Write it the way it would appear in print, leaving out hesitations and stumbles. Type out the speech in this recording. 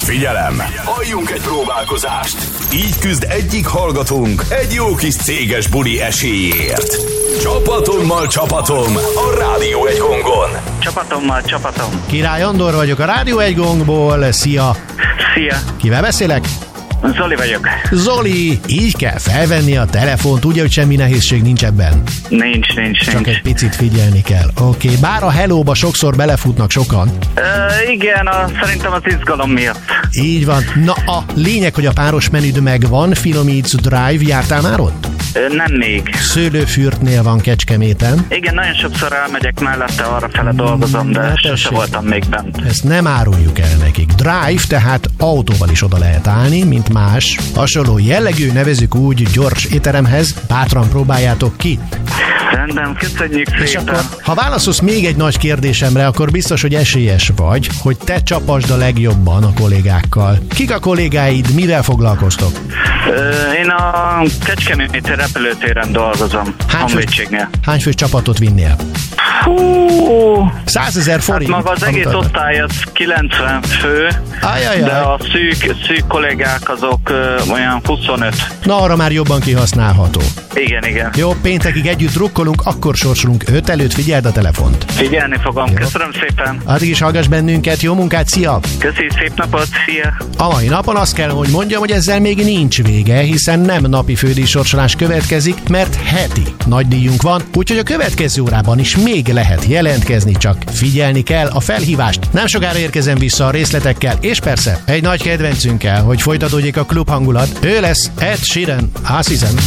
Figyelem! Halljunk egy próbálkozást! Így küzd egyik hallgatónk egy jó kis céges buli esélyért. Csapatom a Rádió Egy Gongon. Csapatom. Király Andor vagyok a Rádió Egy Gongból. Szia! Szia! Kivel beszélek? Zoli vagyok. Zoli, így kell felvenni a telefont, ugye, hogy semmi nehézség nincs ebben? Nincs. Csak egy picit figyelni kell. Oké, bár a Hello-ba sokszor belefutnak sokan. Igen, szerintem az izgalom miatt. Így van. Na, a lényeg, hogy a páros menüd megvan. Finomítsz Drive, jártál már ott? Nem még. Szőlőfürtnél van Kecskeméten. Igen, nagyon sokszor elmegyek mellette, arra fele dolgozom, de sose voltam még bent. Ezt nem áruljuk el nekik. Drive, tehát autóval is oda lehet állni, mint más hasonló jellegű, nevezzük úgy, gyors étteremhez. Bátran próbáljátok ki. Rendben, köszönjük szépen. És akkor, ha válaszolsz még egy nagy kérdésemre, akkor biztos, hogy esélyes vagy, hogy te csapasd a legjobban a kollégákkal. Kik a kollégáid, mivel foglalkoztok? Én a Kecskeméti repülőtéren dolgozom. Honvédségnél. Hány fős csapatot vinnél? 100 000 forint. Hát maga az egész osztály az 90 fő, de a szűk kollégák azok olyan 25. Na, arra már jobban kihasználható. Igen. Jó, péntekig együtt drukkolunk, akkor sorsolunk 5 előtt, figyeld a telefont. Figyelni fogom, jó. Köszönöm szépen. Addig is hallgass bennünket, jó munkát, szia! Köszi, szép napot, szia! A mai napon azt kell, hogy mondjam, hogy ezzel még nincs vége, hiszen nem napi fődíjsorsolás következik, mert heti nagydíjunk van, úgyhogy a következő órában is még lehet jelentkezni, csak figyelni kell a felhívást. Nem sokára érkezem vissza a részletekkel, és persze egy nagy kedvencünkkel, hogy folytatódjék a klub hangulat. Ő lesz Ed Sheeran, Azt hiszem.